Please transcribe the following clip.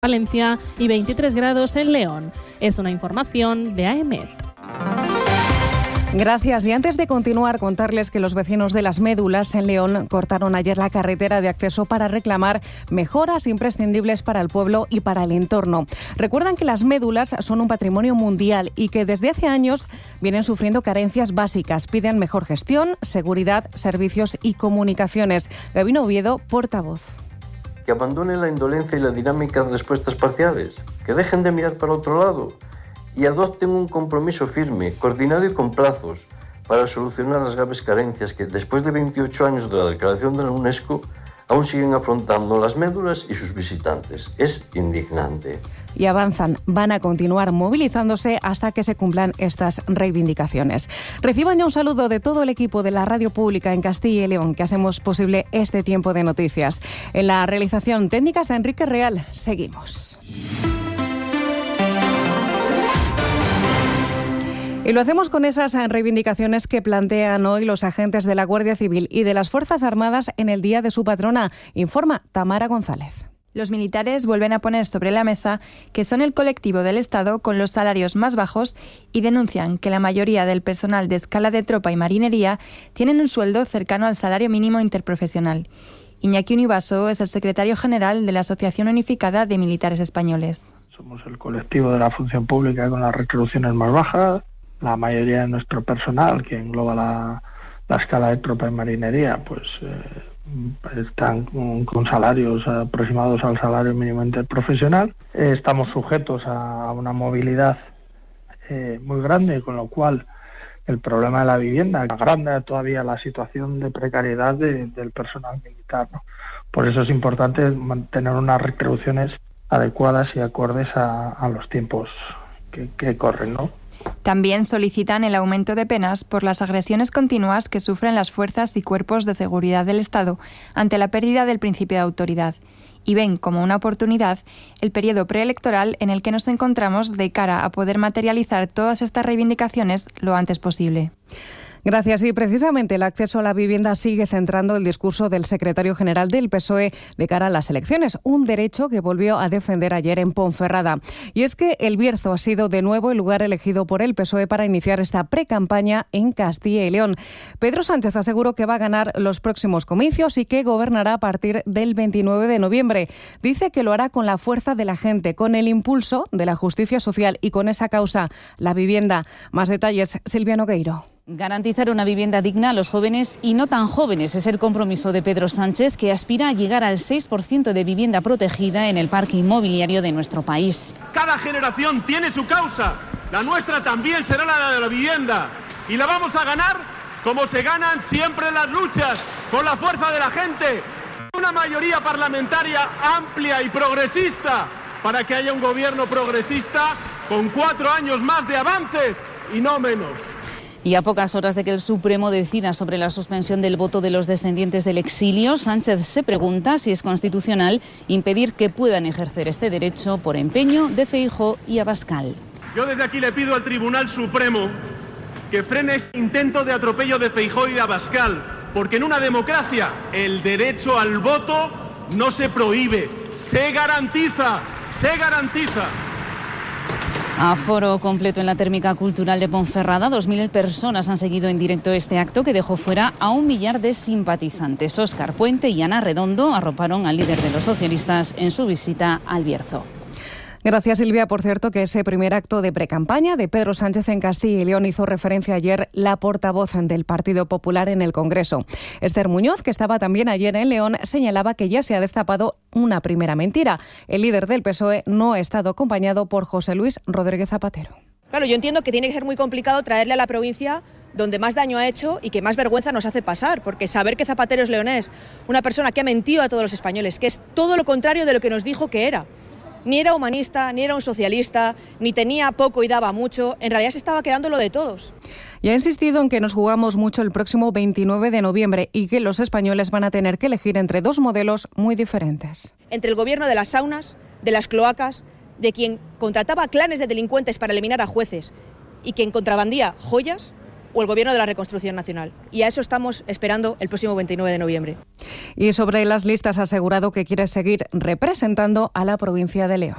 Valencia y 23 grados en León. Es una información de AEMET. Gracias. Y antes de continuar, contarles que los vecinos de Las Médulas en León cortaron ayer la carretera de acceso para reclamar mejoras imprescindibles para el pueblo y para el entorno. Recuerdan que las médulas son un patrimonio mundial y que desde hace años vienen sufriendo carencias básicas. Piden mejor gestión, seguridad, servicios y comunicaciones. Gabino Oviedo, portavoz. Que abandonen la indolencia y la dinámica de respuestas parciales, que dejen de mirar para otro lado y adopten un compromiso firme, coordinado y con plazos para solucionar las graves carencias que después de 28 años de la declaración de la UNESCO aún siguen afrontando las médulas y sus visitantes. Es indignante. Y avanzan, van a continuar movilizándose hasta que se cumplan estas reivindicaciones. Reciban ya un saludo de todo el equipo de la Radio Pública en Castilla y León, que hacemos posible este tiempo de noticias. En la realización técnica está Enrique Real. Seguimos. Y lo hacemos con esas reivindicaciones que plantean hoy los agentes de la Guardia Civil y de las Fuerzas Armadas en el día de su patrona. Informa Tamara González. Los militares vuelven a poner sobre la mesa que son el colectivo del Estado con los salarios más bajos y denuncian que la mayoría del personal de escala de tropa y marinería tienen un sueldo cercano al salario mínimo interprofesional. Iñaki Univaso es el secretario general de la Asociación Unificada de Militares Españoles. Somos el colectivo de la función pública con las retribuciones más bajas. La mayoría de nuestro personal, que engloba la escala de tropa y marinería, pues están con salarios aproximados al salario mínimo interprofesional. Estamos sujetos a una movilidad muy grande, con lo cual el problema de la vivienda agranda todavía la situación de precariedad del personal militar, ¿no? Por eso es importante mantener unas retribuciones adecuadas y acordes a los tiempos que corren, ¿no? También solicitan el aumento de penas por las agresiones continuas que sufren las fuerzas y cuerpos de seguridad del Estado ante la pérdida del principio de autoridad y ven como una oportunidad el periodo preelectoral en el que nos encontramos de cara a poder materializar todas estas reivindicaciones lo antes posible. Gracias. Y precisamente el acceso a la vivienda sigue centrando el discurso del secretario general del PSOE de cara a las elecciones, un derecho que volvió a defender ayer en Ponferrada. Y es que El Bierzo ha sido de nuevo el lugar elegido por el PSOE para iniciar esta precampaña en Castilla y León. Pedro Sánchez aseguró que va a ganar los próximos comicios y que gobernará a partir del 29 de noviembre. Dice que lo hará con la fuerza de la gente, con el impulso de la justicia social y con esa causa, la vivienda. Más detalles, Silvia Nogueiro. Garantizar una vivienda digna a los jóvenes y no tan jóvenes es el compromiso de Pedro Sánchez, que aspira a llegar al 6% de vivienda protegida en el parque inmobiliario de nuestro país. Cada generación tiene su causa. La nuestra también será la de la vivienda. Y la vamos a ganar como se ganan siempre las luchas, con la fuerza de la gente. Una mayoría parlamentaria amplia y progresista para que haya un gobierno progresista con 4 años más de avances y no menos. Y a pocas horas de que el Supremo decida sobre la suspensión del voto de los descendientes del exilio, Sánchez se pregunta si es constitucional impedir que puedan ejercer este derecho por empeño de Feijóo y Abascal. Yo desde aquí le pido al Tribunal Supremo que frene este intento de atropello de Feijóo y de Abascal, porque en una democracia el derecho al voto no se prohíbe, se garantiza, se garantiza. Aforo completo en la térmica cultural de Ponferrada. 2.000 personas han seguido en directo este acto que dejó fuera a 1 millar de simpatizantes. Óscar Puente y Ana Redondo arroparon al líder de los socialistas en su visita al Bierzo. Gracias, Silvia. Por cierto, que ese primer acto de precampaña de Pedro Sánchez en Castilla y León hizo referencia ayer la portavoz del Partido Popular en el Congreso. Esther Muñoz, que estaba también ayer en León, señalaba que ya se ha destapado una primera mentira. El líder del PSOE no ha estado acompañado por José Luis Rodríguez Zapatero. Claro, yo entiendo que tiene que ser muy complicado traerle a la provincia donde más daño ha hecho y que más vergüenza nos hace pasar, porque saber que Zapatero es leonés, una persona que ha mentido a todos los españoles, que es todo lo contrario de lo que nos dijo que era. Ni era humanista, ni era un socialista, ni tenía poco y daba mucho. En realidad se estaba quedando lo de todos. Y ha insistido en que nos jugamos mucho el próximo 29 de noviembre y que los españoles van a tener que elegir entre dos modelos muy diferentes. Entre el gobierno de las saunas, de las cloacas, de quien contrataba clanes de delincuentes para eliminar a jueces y quien contrabandía joyas, o el Gobierno de la Reconstrucción Nacional. Y a eso estamos esperando el próximo 29 de noviembre. Y sobre las listas ha asegurado que quiere seguir representando a la provincia de León.